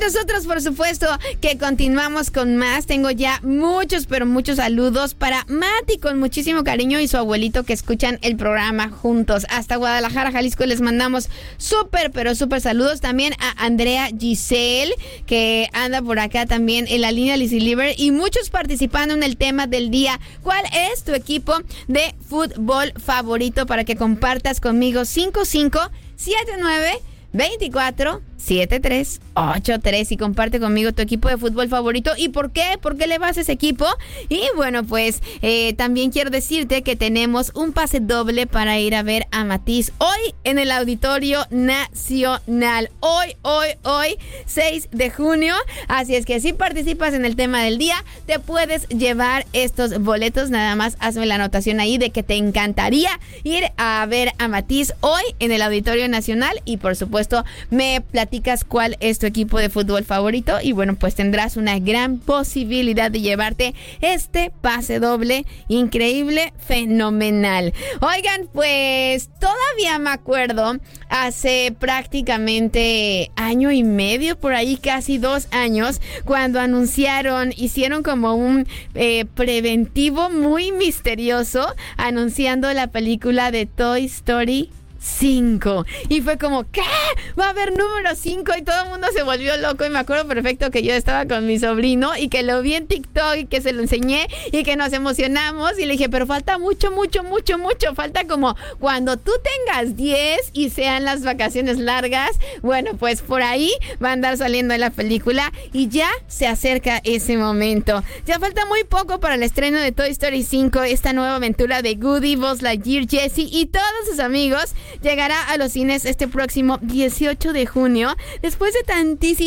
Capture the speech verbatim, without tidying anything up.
nosotros, por supuesto, que continuamos con más. Tengo ya muchos, pero muchos saludos para Mati, con muchísimo cariño, y su abuelito, que escuchan el programa juntos. Hasta Guadalajara, Jalisco, les mandamos súper, pero súper saludos. También a Andrea Giselle, que anda por acá también en la línea Lizzy Liver, y muchos participando en el tema del día. ¿Cuál es tu equipo de fútbol favorito? Para que compartas conmigo. Cinco cinco siete nueve veinticuatro setenta y tres ochenta y tres, y comparte conmigo tu equipo de fútbol favorito y por qué, por qué le vas a ese equipo. Y bueno, pues eh, también quiero decirte que tenemos un pase doble para ir a ver a Matiz hoy en el Auditorio Nacional. Hoy, hoy, hoy, seis de junio. Así es que si participas en el tema del día, te puedes llevar estos boletos. Nada más hazme la anotación ahí de que te encantaría ir a ver a Matiz hoy en el Auditorio Nacional, y por supuesto me platicas cuál es tu equipo de fútbol favorito, y bueno, pues tendrás una gran posibilidad de llevarte este pase doble increíble, fenomenal. Oigan, pues todavía me acuerdo hace prácticamente año y medio, por ahí casi dos años, cuando anunciaron, hicieron como un eh, preventivo muy misterioso anunciando la película de Toy Story cinco, y fue como, ¿qué? Va a haber número cinco, y todo el mundo se volvió loco. Y me acuerdo perfecto que yo estaba con mi sobrino y que lo vi en TikTok y que se lo enseñé y que nos emocionamos, y le dije, pero falta mucho, mucho, mucho, mucho, falta como cuando tú tengas diez y sean las vacaciones largas. Bueno, pues por ahí va a andar saliendo la película y ya se acerca ese momento. Ya falta muy poco para el estreno de Toy Story cinco, esta nueva aventura de Woody, Buzz Lightyear, Jessie y todos sus amigos. Llegará a los cines este próximo dieciocho de junio, después de tantísimo